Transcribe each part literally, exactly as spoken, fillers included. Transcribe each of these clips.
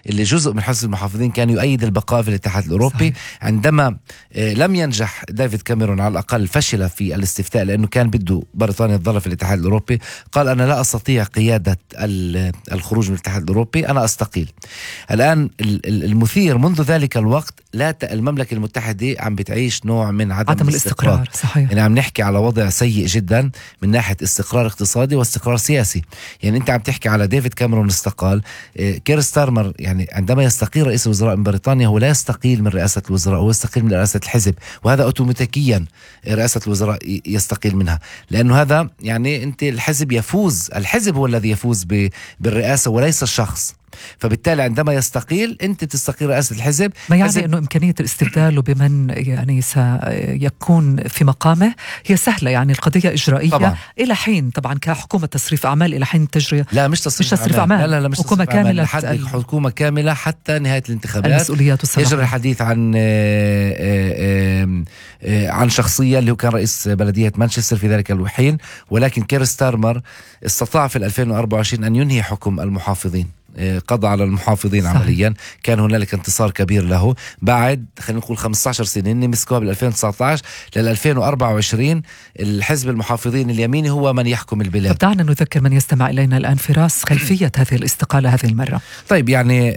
اللي جزء من حزب المحافظين كان يؤيد البقاء في الاتحاد الأوروبي. صحيح. عندما لم ينجح ديفيد كاميرون، على الأقل فشل في الاستفتاء لأنه كان بده بريطانيا تظل في الاتحاد الأوروبي، قال أنا لا أستطيع قيادة الخروج من الاتحاد الأوروبي، أنا أستقيل. الآن المثير منذ ذلك الوقت لا المملكة المتحدة عم بتعيش نوع من عدم, عدم الاستقرار. الاستقرار. صحيح. يعني عم نحكي على وضع سيء جدا من ناحية استقرار اقتصادي واستقرار سياسي. يعني أنت عم تحكي على ديفيد كاميرون استقال، كير ستارمر يعني عندما يستقيل رئيس الوزراء من بريطانيا هو لا يستقيل من رئاسة الوزراء، هو يستقيل من رئاسة الحزب، وهذا أوتوماتيكيا رئاسة الوزراء يستقيل منها، لأنه هذا يعني أنت الحزب يفوز، الحزب هو الذي يفوز بالرئاسة وليس الشخص. فبالتالي عندما يستقيل أنت تستقيل رئاسة الحزب. ما يعني أنه إمكانية الاستبدال بمن يعني سيكون في مقامه هي سهلة، يعني القضية إجرائية طبعا. إلى حين طبعا كحكومة تصريف أعمال إلى حين التجرية. لا مش تصريف, مش تصريف أعمال. أعمال لا لا مش حكومة كاملة لحد ال... حكومة كاملة حتى نهاية الانتخابات. المسؤوليات والصلاحيات. يجري الحديث عن آآ آآ آآ عن شخصية اللي هو كان رئيس بلدية مانشستر في ذلك الحين، ولكن كير ستارمر استطاع في ألفين وأربعة وعشرين أن ينهي حكم المحافظين، قضى على المحافظين. صحيح. عمليا كان هنالك انتصار كبير له بعد خلينا نقول خمسة عشر سنة، إني مسكوها بال ألفين وتسعة عشر لل ألفين وأربعة وعشرين الحزب المحافظين اليميني هو من يحكم البلاد. دعنا نذكر من يستمع إلينا الآن فراس خلفية هذه الاستقالة هذه المرة. طيب يعني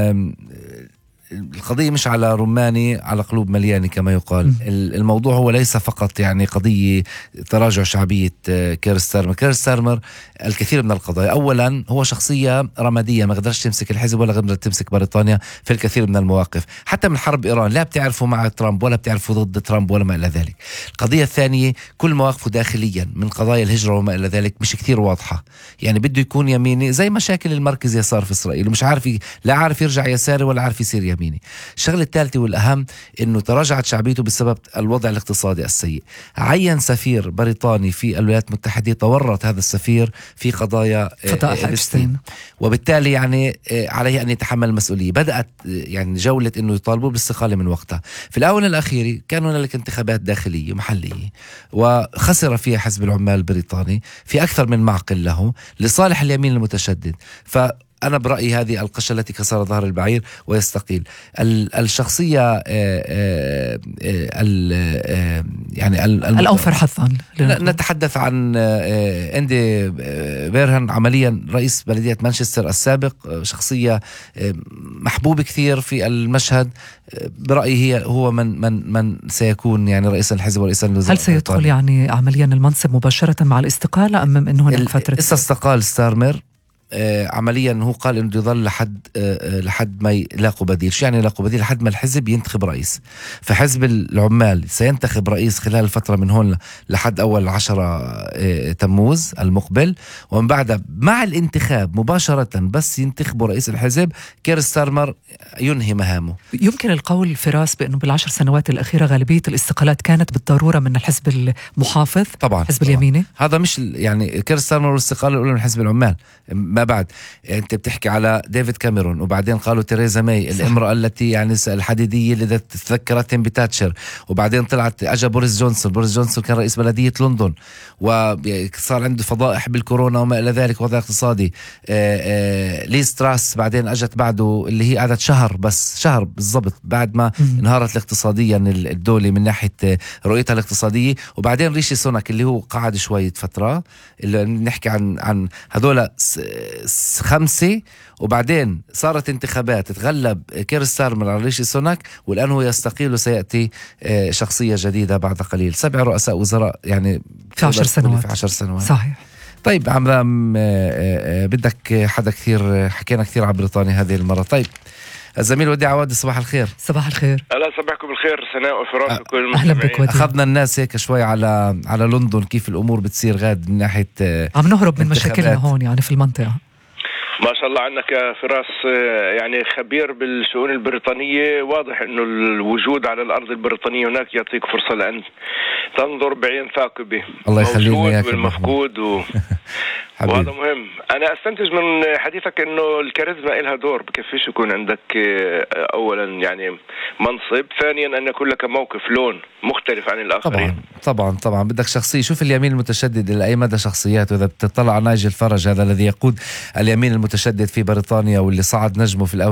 القضية مش على رماني على قلوب مليانة كما يقال. م. الموضوع هو ليس فقط يعني قضية تراجع شعبية كير ستارمر. كير ستارمر الكثير من القضايا، أولا هو شخصية رمادية ما قدرش تمسك الحزب ولا قدرت تمسك بريطانيا في الكثير من المواقف، حتى من حرب إيران لا بتعرفوا مع ترامب ولا بتعرفوا ضد ترامب ولا ما إلى ذلك. القضية الثانية كل مواقفه داخليا من قضايا الهجرة وما إلى ذلك مش كثير واضحة، يعني بده يكون يميني زي مشاكل المركز يسار في إسرائيل، ومش عارف لا عارف يرجع يساري ولا عارف يصير يميني. الشغلة الثالثة والأهم إنه تراجعت شعبيته بسبب الوضع الاقتصادي السيء. عين سفير بريطاني في الولايات المتحدة، تورط هذا السفير في قضايا فضائح إبشتين، وبالتالي يعني عليه أن يتحمل المسؤولية. بدأت يعني جولة إنه يطالبوا بالاستقالة من وقتها. في الآونة الأخيرة كان هنالك انتخابات داخلية محلية وخسر فيها حزب العمال البريطاني في أكثر من معقل له لصالح اليمين المتشدد. ف أنا برأيي هذه القشة التي كسر ظهر البعير ويستقيل. الشخصية آآ آآ آآ يعني الأوفر حظا نتحدث عن أندي بيرهن، عمليا رئيس بلدية مانشستر السابق، شخصية محبوب كثير في المشهد. برأيي هي هو من من من سيكون يعني رئيس الحزب ورئيس الوزراء. هل سيدخل يعني عمليا المنصب مباشرة مع الاستقالة أم أنه هناك فترة؟ استقال ستارمر آه عمليا هو قال انه يظل لحد آه لحد ما يلاقوا بديل. شو يعني يلاقوا بديل؟ لحد ما الحزب ينتخب رئيس. فحزب العمال سينتخب رئيس خلال الفترة من هون لحد اول عشرة آه تموز المقبل، ومن بعدها مع الانتخاب مباشرة بس ينتخبوا رئيس الحزب كير ستارمر ينهي مهامه. يمكن القول فراس بانه بالعشر سنوات الاخيرة غالبية الاستقالات كانت بالضرورة من الحزب المحافظ، طبعا الحزب طبعا. اليميني. هذا مش يعني كير ستارمر والاستقالة الأولى من حزب العمال. ما بعد انت بتحكي على ديفيد كاميرون، وبعدين قالوا تيريزا ماي الامرأة التي يعني الحديدية اللي تذكرتهم بتاتشر، وبعدين طلعت اجى بوريس جونسون. بوريس جونسون كان رئيس بلدية لندن وصار عنده فضائح بالكورونا وما الى ذلك، وضع اقتصادي. آآ آآ لي ستراس بعدين اجت بعده اللي هي قعدت شهر بس شهر بالضبط بعد ما م- انهارت اقتصاديا الدولة من ناحية رؤيتها الاقتصادية. وبعدين ريشي سوناك اللي هو قعد شوية فترة، اللي نحكي عن عن هذول خمسة، وبعدين صارت انتخابات تغلب كير ستارمر على ريشي سوناك، والآن هو يستقيل وسيأتي شخصية جديدة بعد قليل. سبع رؤساء وزراء يعني في عشر سنوات. في عشر سنوات صحيح. طيب عمرام، بدك حدا كثير حكينا كثير عن بريطانيا هذه المرة. طيب الزميل وديع عواد، صباح الخير. صباح الخير. أهلا، صباحكم الخير سناء وفراس وكل المستمعين. أهلا بك وديع. أخذنا الناس هيك شوي على على لندن، كيف الأمور بتصير غاد من ناحية عم نهرب من مشاكلنا هون يعني في المنطقة. ما شاء الله عنك يا فراس، يعني خبير بالشؤون البريطانية. واضح انه الوجود على الارض البريطانية هناك يعطيك فرصة لان تنظر بعين ثاقبة الله يخلينا والمفقود و... وهذا مهم. انا استنتج من حديثك انه الكاريزما لها دور، بكفيش يكون عندك اولا يعني منصب، ثانيا ان يكون لك موقف لون مختلف عن الاخرين. طبعا طبعا طبعا بدك شخصية. شوف اليمين المتشدد الى اي مدى شخصياته. اذا بتطلع على نايجل فرج هذا الذي يقود اليمين المتشدد في بريطانيا واللي صعد نجمه في الأول